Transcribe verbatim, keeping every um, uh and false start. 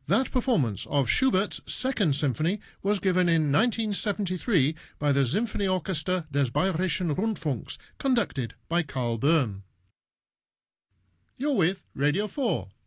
That performance of Schubert's Second Symphony was given in nineteen seventy-three by the Symphonieorchester des Bayerischen Rundfunks, conducted by Karl Böhm. You're with Radio four.